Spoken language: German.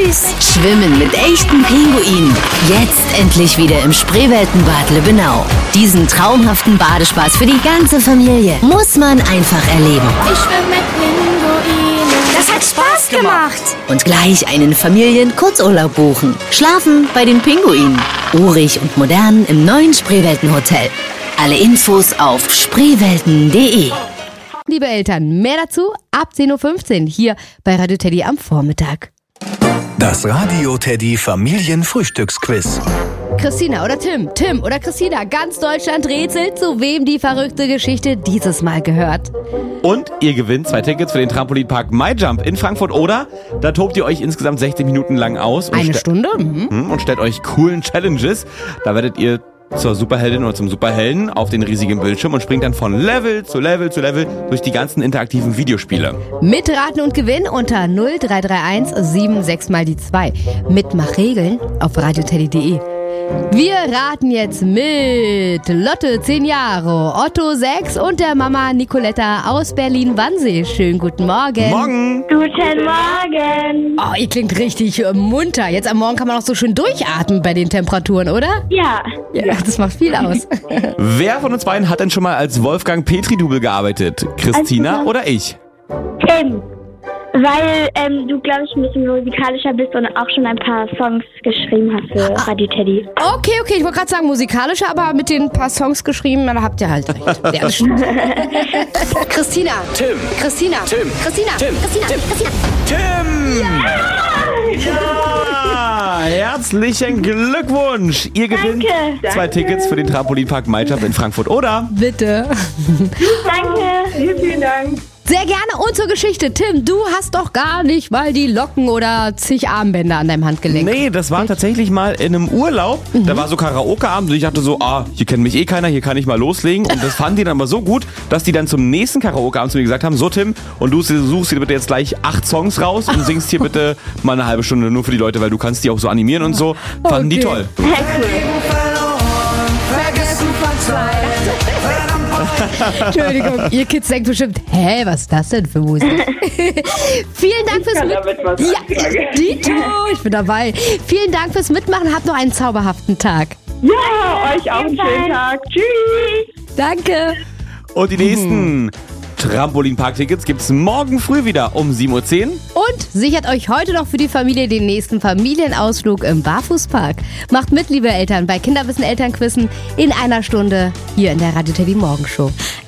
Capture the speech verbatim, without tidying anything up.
Tschüss. Schwimmen mit echten Pinguinen. Jetzt endlich wieder im Spreeweltenbad Lübbenau. Diesen traumhaften Badespaß für die ganze Familie muss man einfach erleben. Ich schwimme mit Pinguinen. Das hat Spaß gemacht. Und gleich einen Familien-Kurzurlaub buchen. Schlafen bei den Pinguinen. Urig und modern im neuen Spreeweltenhotel. Alle Infos auf spreewelten punkt de. Liebe Eltern, mehr dazu ab zehn Uhr fünfzehn hier bei Radio Teddy am Vormittag. Das Radio Teddy Familienfrühstücksquiz. Christina oder Tim, Tim oder Christina, ganz Deutschland rätselt, zu wem die verrückte Geschichte dieses Mal gehört. Und ihr gewinnt zwei Tickets für den Trampolinpark MyJump in Frankfurt oder da tobt ihr euch insgesamt sechzig Minuten lang aus. Eine ste- Stunde? Mhm. Und stellt euch coolen Challenges. Da werdet ihr zur Superheldin oder zum Superhelden auf den riesigen Bildschirm und springt dann von Level zu Level zu Level durch die ganzen interaktiven Videospiele. Mitraten und gewinnen unter null drei drei eins sieben sechs mal die zwei. Mitmachregeln auf radioteddy punkt de. Wir raten jetzt mit Lotte, zehn Jahre, Otto, sechs und der Mama Nicoletta aus Berlin-Wannsee. Schönen guten Morgen. Morgen! Guten Morgen. Oh, ihr klingt richtig äh, munter. Jetzt am Morgen kann man auch so schön durchatmen bei den Temperaturen, oder? Ja. Ja, das macht viel aus. Wer von uns beiden hat denn schon mal als Wolfgang Petri-Double gearbeitet? Christina Also, oder ich? Tim. Weil ähm, du, glaube ich, ein bisschen musikalischer bist und auch schon ein paar Songs geschrieben hast für Radio Teddy. Okay, okay, ich wollte gerade sagen musikalischer, aber mit den paar Songs geschrieben, da habt ihr halt recht. Ja, das stimmt. Christina. Tim. Christina. Tim. Christina. Tim. Christina. Tim. Christina. Tim! Ja! Herzlichen Glückwunsch! Ihr gewinnt Danke. zwei Tickets für den Trampolinpark MyJump in Frankfurt oder? Bitte. Danke. Vielen, vielen Dank. Sehr gerne. Und zur Geschichte. Tim, du hast doch gar nicht mal die Locken oder zig Armbänder an deinem Handgelenk. Nee, das war tatsächlich mal in einem Urlaub. Mhm. Da war so Karaoke-Abend und ich dachte so, ah, hier kennt mich eh keiner, hier kann ich mal loslegen. Und das fanden die dann aber so gut, dass die dann zum nächsten Karaoke-Abend zu mir gesagt haben, so Tim, und du suchst dir bitte jetzt gleich acht Songs raus und singst hier bitte mal eine halbe Stunde nur für die Leute, weil du kannst die auch so animieren und so. Fanden Okay. die toll. Entschuldigung, ihr Kids denkt bestimmt, hä, was ist das denn für Musik? Vielen Dank fürs Mitmachen. Ja, Dito, ich bin dabei. Vielen Dank fürs Mitmachen. Habt noch einen zauberhaften Tag. Ja, euch auch einen schönen Tag. Tschüss. Danke. Und die nächsten Trampolinpark-Tickets gibt's morgen früh wieder um sieben Uhr zehn. Und sichert euch heute noch für die Familie den nächsten Familienausflug im Barfußpark. Macht mit, liebe Eltern, bei Kinderwissen Elternquissen in einer Stunde hier in der Radio Teddy Morgenshow.